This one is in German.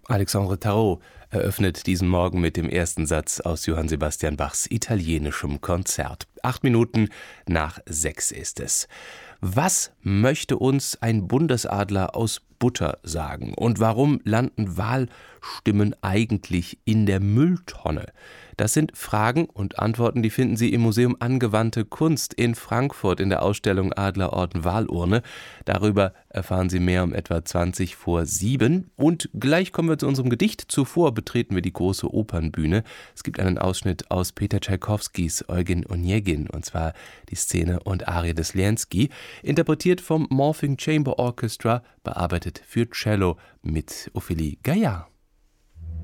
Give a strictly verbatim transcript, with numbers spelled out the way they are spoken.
Alexandre Tarot eröffnet diesen Morgen mit dem ersten Satz aus Johann Sebastian Bachs italienischem Konzert. Acht Minuten nach sechs ist es. Was möchte uns ein Bundesadler aus Butter sagen? Und warum landen Wahlstimmen eigentlich in der Mülltonne? Das sind Fragen und Antworten, die finden Sie im Museum Angewandte Kunst in Frankfurt in der Ausstellung Adlerorden Wahlurne. Darüber erfahren Sie mehr um etwa zwanzig vor sieben. Und gleich kommen wir zu unserem Gedicht. Zuvor betreten wir die große Opernbühne. Es gibt einen Ausschnitt aus Peter Tschaikowskis Eugen Onegin, und zwar die Szene und Arie des Lenski, interpretiert vom Morphing Chamber Orchestra, bearbeitet für Cello mit Ophélie Gaillard.